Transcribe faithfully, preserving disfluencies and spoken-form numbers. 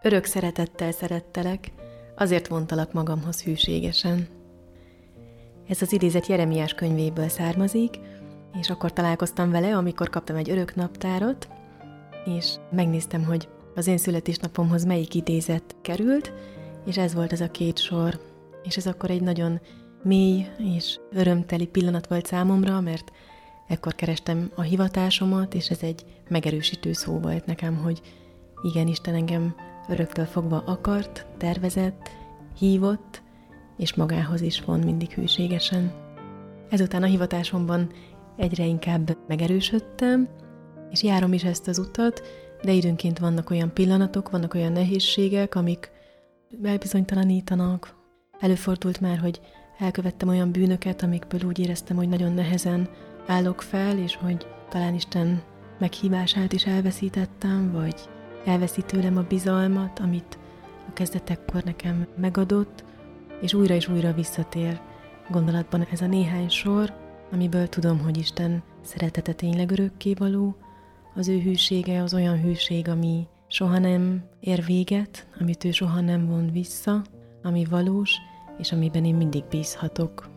Örök szeretettel szerettelek, azért vontalak magamhoz hűségesen. Ez az idézet Jeremiás könyvéből származik, és akkor találkoztam vele, amikor kaptam egy örök naptárat, és megnéztem, hogy az én születésnapomhoz melyik idézet került, és ez volt ez a két sor. És ez akkor egy nagyon mély és örömteli pillanat volt számomra, mert ekkor kerestem a hivatásomat, és ez egy megerősítő szó volt nekem, hogy igen, Isten engem öröktől fogva akart, tervezett, hívott, és magához is von mindig hűségesen. Ezután a hivatásomban egyre inkább megerősödtem, és járom is ezt az utat, de időnként vannak olyan pillanatok, vannak olyan nehézségek, amik elbizonytalanítanak. Előfordult már, hogy elkövettem olyan bűnöket, amikből úgy éreztem, hogy nagyon nehezen állok fel, és hogy talán Isten meghívását is elveszítettem, vagy elveszi tőlem a bizalmat, amit a kezdetekkor nekem megadott, és újra és újra visszatér gondolatban ez a néhány sor, amiből tudom, hogy Isten szeretete tényleg örökkévaló, az ő hűsége az olyan hűség, ami soha nem ér véget, amit ő soha nem von vissza, ami valós, és amiben én mindig bízhatok.